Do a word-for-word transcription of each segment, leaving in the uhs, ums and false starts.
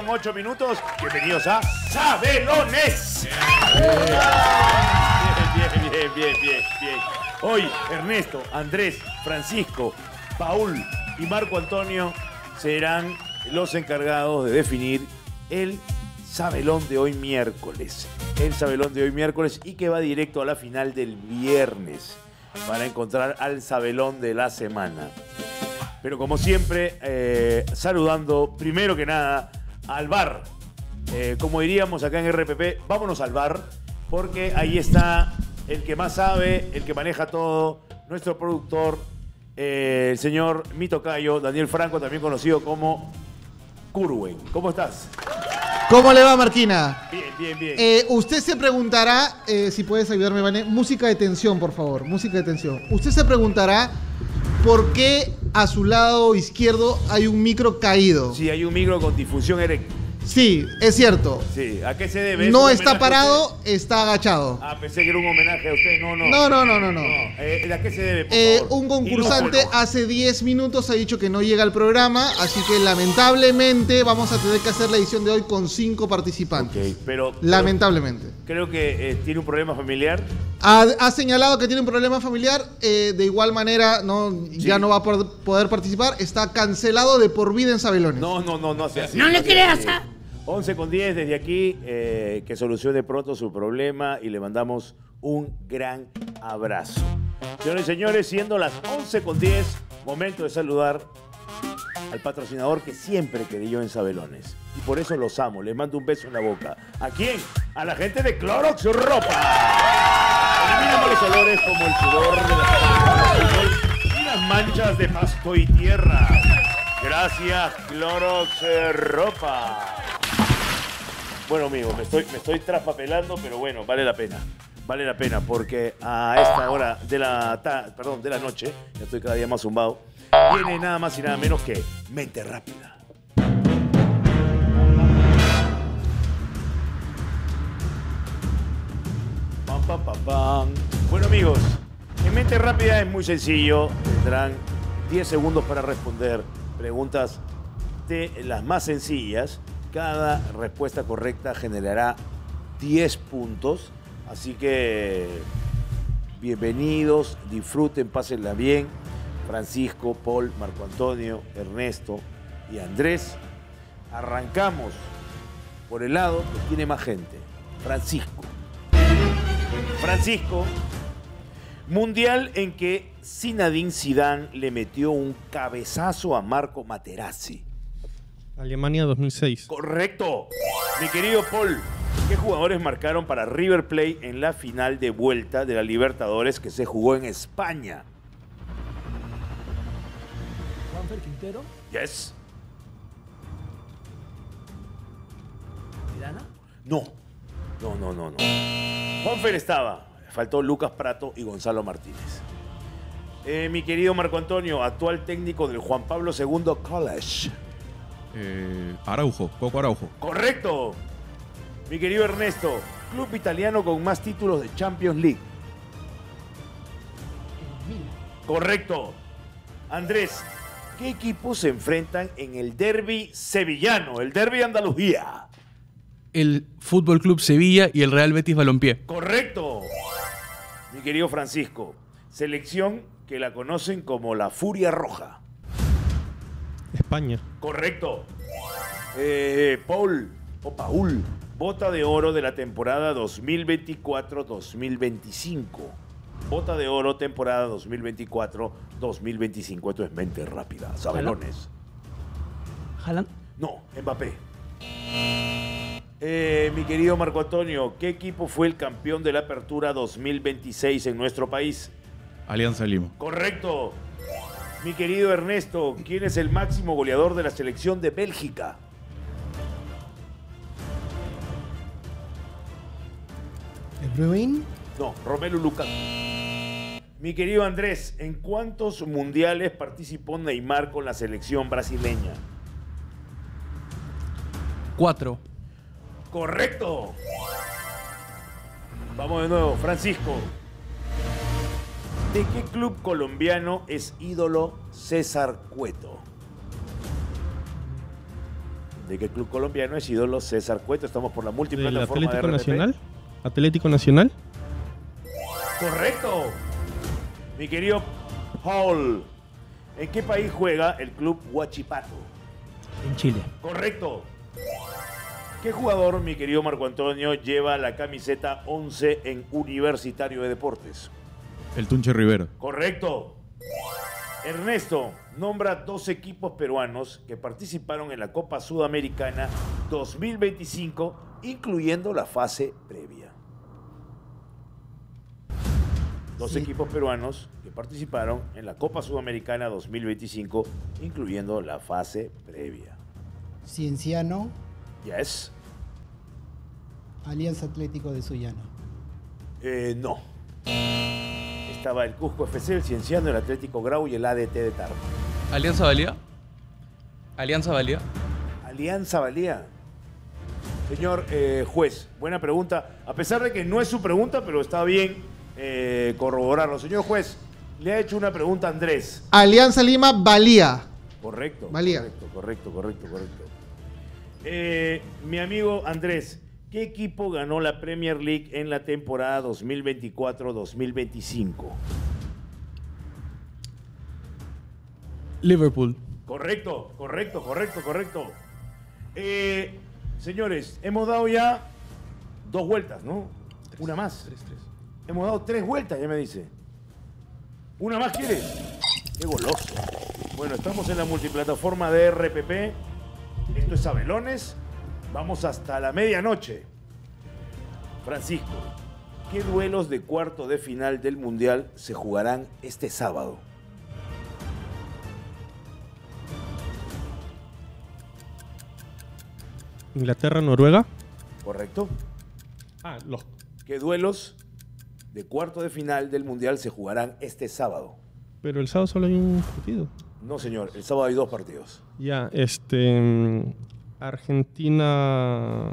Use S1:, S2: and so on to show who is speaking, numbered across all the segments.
S1: ocho minutos. Bienvenidos a Sabelones. Bien, bien, bien, bien, bien, bien. Hoy Ernesto, Andrés, Francisco, Paul y Marco Antonio serán los encargados de definir el Sabelón de hoy miércoles. El Sabelón de hoy miércoles y que va directo a la final del viernes para encontrar al Sabelón de la semana. Pero como siempre, eh, saludando primero que nada al bar. Eh, como diríamos acá en R P P, vámonos al bar, porque ahí está el que más sabe, el que maneja todo, nuestro productor, eh, el señor Mito Cayo, Daniel Franco, también conocido como Curwen. ¿Cómo estás?
S2: ¿Cómo le va, Marquina?
S1: Bien, bien, bien.
S2: Eh, usted se preguntará, eh, si puedes ayudarme, Vane, música de tensión, por favor, música de tensión. Usted se preguntará por qué a su lado izquierdo hay un micro caído.
S1: Sí, hay un micro con difusión eréctil.
S2: Sí, es cierto.
S1: Sí, ¿a qué se debe?
S2: No está parado, está agachado.
S1: Ah, pensé que era un homenaje a usted. No, no.
S2: No, no, no, no. no.
S1: no. Eh, ¿A qué se debe, por
S2: eh,
S1: favor?
S2: un concursante
S1: Ilústrenos.
S2: hace diez minutos ha dicho que no llega al programa, así que lamentablemente vamos a tener que hacer la edición de hoy con cinco participantes.
S1: Ok, pero...
S2: Lamentablemente.
S1: Creo que eh, tiene un problema familiar.
S2: Ha, ha señalado que tiene un problema familiar, eh, de igual manera no, sí. ya no va a poder, poder participar, está cancelado de por vida en Sabelones.
S1: No, no, no, no sea así.
S3: No le creas a...
S1: once con diez desde aquí, eh, que solucione pronto su problema y le mandamos un gran abrazo. Señores y señores, siendo las once con diez, momento de saludar al patrocinador que siempre creyó en Sabelones. Y por eso los amo, les mando un beso en la boca. ¿A quién? A la gente de Clorox Ropa. Elimina malos olores como el sudor de la y las manchas de pasto y tierra. Gracias, Clorox Ropa. Bueno, amigo, me estoy, me estoy traspapelando, pero bueno, vale la pena. Vale la pena, porque a esta hora de la, ta, perdón, de la noche, ya estoy cada día más zumbado, viene nada más y nada menos que Mente Rápida. Pam, pam, pam, pam. Bueno, amigos, en Mente Rápida es muy sencillo. Tendrán diez segundos para responder preguntas de las más sencillas. Cada respuesta correcta generará diez puntos. Así que bienvenidos, disfruten, pásenla bien. Francisco, Paul, Marco Antonio, Ernesto y Andrés. Arrancamos por el lado que tiene más gente. Francisco. Francisco, mundial en que Zinedine Zidane le metió un cabezazo a Marco Materazzi.
S4: Alemania dos mil seis.
S1: Correcto. Mi querido Paul, ¿qué jugadores marcaron para River Plate en la final de vuelta de la Libertadores que se jugó en España?
S3: Juanfer Quintero.
S1: Yes.
S3: ¿Tirana?
S1: No. No, no, no, no. Juanfer estaba. Faltó Lucas Prato y Gonzalo Martínez. Eh, mi querido Marco Antonio, actual técnico del Juan Pablo segundo College.
S5: Eh, Araujo, Coco Araujo.
S1: Correcto. Mi querido Ernesto, club italiano con más títulos de Champions League. Correcto. Andrés, ¿qué equipos se enfrentan en el derbi sevillano, el derbi de Andalucía?
S4: El Fútbol Club Sevilla y el Real Betis Balompié.
S1: Correcto. Mi querido Francisco, selección que la conocen como la Furia Roja.
S4: España.
S1: Correcto. Eh, Paul, o Paul, bota de oro de la temporada dos mil veinticuatro dos mil veinticinco. Bota de oro temporada dos mil veinticuatro dos mil veinticinco. Esto es Mente Rápida. Sabelones.
S3: ¿Haaland?
S1: No, Mbappé. Eh, mi querido Marco Antonio, ¿qué equipo fue el campeón de la Apertura dos mil veintiséis en nuestro país?
S5: Alianza Lima.
S1: Correcto. Mi querido Ernesto, ¿quién es el máximo goleador de la selección de Bélgica?
S2: ¿De Bruyne?
S1: No, Romelu Lukaku. Mi querido Andrés, ¿en cuántos mundiales participó Neymar con la selección brasileña?
S4: Cuatro.
S1: Correcto. Vamos de nuevo, Francisco. ¿De qué club colombiano es ídolo César Cueto? ¿De qué club colombiano es ídolo César Cueto? Estamos por la
S6: ¿Del
S1: multiplataforma de
S6: Atlético
S1: R P P.
S6: Nacional? ¿Atlético Nacional?
S1: ¡Correcto! Mi querido Paul, ¿en qué país juega el club Huachipato?
S3: En Chile.
S1: Correcto. ¿Qué jugador, mi querido Marco Antonio, lleva la camiseta once en Universitario de Deportes?
S5: El Tunche Rivera.
S1: Correcto. Ernesto, nombra dos equipos peruanos que participaron en la Copa Sudamericana dos mil veinticinco, incluyendo la fase previa. Dos
S2: Sí.
S1: equipos peruanos que participaron en la Copa Sudamericana dos mil veinticinco, incluyendo la fase previa.
S7: Cienciano,
S1: Yes.
S7: Alianza Atlético de Sullana.
S1: Eh, no. Estaba el Cusco F C, el Cienciano, el Atlético Grau y el A D T de Tarma.
S4: ¿Alianza valía? ¿Alianza valía?
S1: Alianza valía. Señor eh, juez, buena pregunta. A pesar de que no es su pregunta, pero está bien eh, corroborarlo. Señor juez, le ha hecho una pregunta a Andrés.
S2: Alianza Lima valía.
S1: Correcto.
S2: Valía.
S1: Correcto, correcto, correcto, correcto. Eh, mi amigo Andrés, ¿qué equipo ganó la Premier League en la temporada dos mil veinticuatro dos mil veinticinco?
S4: Liverpool.
S1: Correcto, correcto, correcto, correcto. Eh, señores, hemos dado ya dos vueltas, ¿no? Una más.
S4: Tres, tres.
S1: Hemos dado tres vueltas, ya me dice. ¿Una más quieres? Qué goloso. Bueno, estamos en la multiplataforma de R P P. Esto es Abelones. Vamos hasta la medianoche. Francisco, ¿qué duelos de cuarto de final del Mundial se jugarán este sábado?
S6: Inglaterra, Noruega.
S1: ¿Correcto?
S6: Ah, los.
S1: ¿Qué duelos de cuarto de final del Mundial se jugarán este sábado?
S6: Pero el sábado solo hay un partido.
S1: No, señor. El sábado hay dos partidos.
S6: Ya, este. mm, Argentina.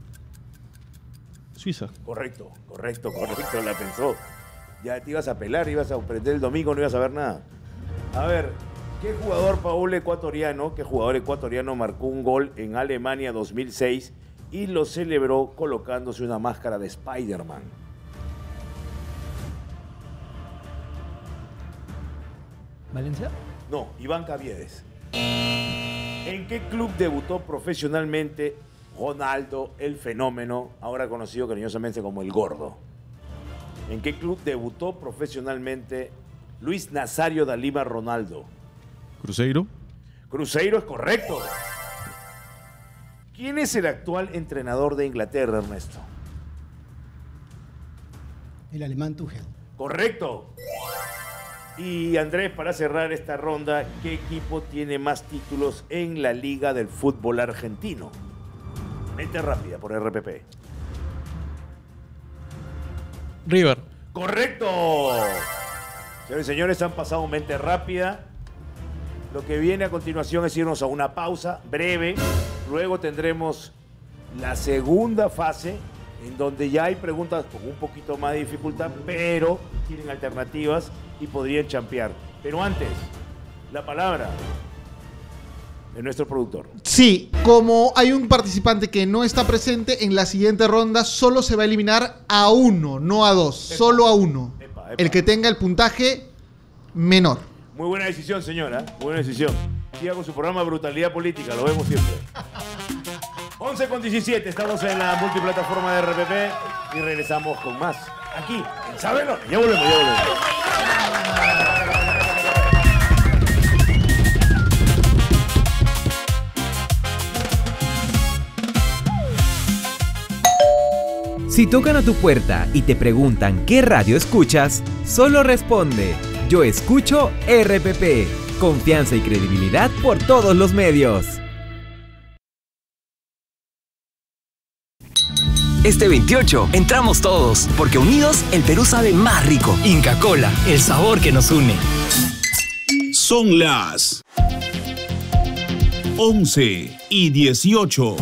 S6: Suiza.
S1: Correcto, correcto, correcto. La pensó. Ya te ibas a pelar, ibas a prender el domingo, no ibas a ver nada. A ver, ¿qué jugador, Paul, ecuatoriano, qué jugador ecuatoriano marcó un gol en Alemania dos mil seis y lo celebró colocándose una máscara de Spider-Man?
S3: ¿Valencia?
S1: No, Iván Caviedes. ¿En qué club debutó profesionalmente Ronaldo el Fenómeno, ahora conocido cariñosamente como el Gordo? ¿En qué club debutó profesionalmente Luis Nazario da Lima Ronaldo?
S5: Cruzeiro.
S1: Cruzeiro es correcto. ¿Quién es el actual entrenador de Inglaterra, Ernesto?
S7: El alemán Tuchel.
S1: Correcto. Y Andrés, para cerrar esta ronda, ¿qué equipo tiene más títulos en la Liga del Fútbol Argentino? Mente rápida por R P P.
S4: River.
S1: ¡Correcto! Señores y señores, han pasado mente rápida. Lo que viene a continuación es irnos a una pausa breve. Luego tendremos la segunda fase, en donde ya hay preguntas con un poquito más de dificultad, pero tienen alternativas y podrían champear. Pero antes, la palabra de nuestro productor.
S2: Sí, como hay un participante que no está presente, en la siguiente ronda solo se va a eliminar a uno, no a dos,
S1: Epa.
S2: solo a uno.
S1: Epa, epa.
S2: El que tenga el puntaje menor.
S1: Muy buena decisión, señora. Muy buena decisión. Siga con su programa Brutalidad Política. Lo vemos siempre. once con diecisiete. Estamos en la multiplataforma de R P P y regresamos con más. Aquí, en Sábelo. Ya volvemos, ya volvemos.
S8: Si tocan a tu puerta y te preguntan qué radio escuchas, solo responde: yo escucho R P P. Confianza y credibilidad por todos los medios.
S9: Este veintiocho entramos todos, porque unidos el Perú sabe más rico. Inca Kola, el sabor que nos une.
S10: Son las once y dieciocho.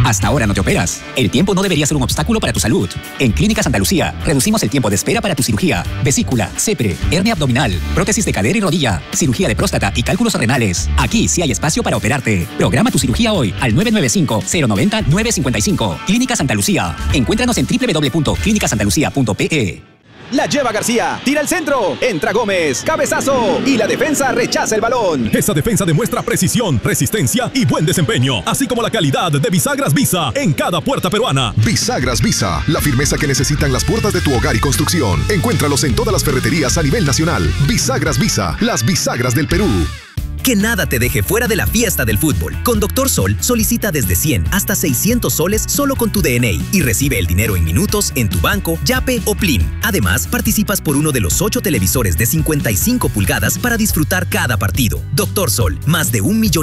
S11: Hasta ahora no te operas. El tiempo no debería ser un obstáculo para tu salud. En Clínica Santa Lucía, reducimos el tiempo de espera para tu cirugía, vesícula, cepre, hernia abdominal, prótesis de cadera y rodilla, cirugía de próstata y cálculos renales. Aquí sí hay espacio para operarte. Programa tu cirugía hoy al nueve nueve cinco, cero nueve cero, nueve cinco cinco. Clínica Santa Lucía. Encuéntranos en doble u doble u doble u punto clínica santa lucía punto pe e.
S12: La lleva García, tira el centro, entra Gómez, cabezazo y la defensa rechaza el balón.
S13: Esa defensa demuestra precisión, resistencia y buen desempeño, así como la calidad de bisagras Visa en cada puerta peruana.
S14: Bisagras Visa, la firmeza que necesitan las puertas de tu hogar y construcción. Encuéntralos en todas las ferreterías a nivel nacional. Bisagras Visa, las bisagras del Perú.
S15: Que nada te deje fuera de la fiesta del fútbol. Con Doctor Sol, solicita desde cien hasta seiscientos soles solo con tu D N I y recibe el dinero en minutos en tu banco, Yape o Plin. Además, participas por uno de los ocho televisores de cincuenta y cinco pulgadas para disfrutar cada partido. Doctor Sol, más de un millón